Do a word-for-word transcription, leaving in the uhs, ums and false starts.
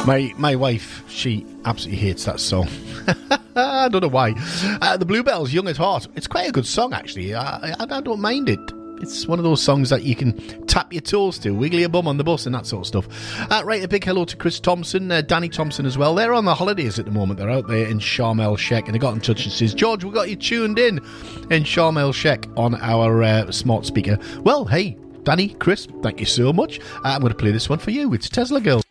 My my wife, she absolutely hates that song. I don't know why. Uh, the Bluebells, Young at Heart. It's quite a good song, actually. I, I, I don't mind it. It's one of those songs that you can tap your toes to, wiggle your bum on the bus and that sort of stuff. Uh, right, a big hello to Chris Thompson, uh, Danny Thompson as well. They're on the holidays at the moment. They're out there in Sharm el Sheikh, and they got in touch and says, George, we got you tuned in in Sharm el Sheikh on our uh, smart speaker. Well, hey, Danny, Chris, thank you so much. Uh, I'm going to play this one for you. It's Tesla Girl.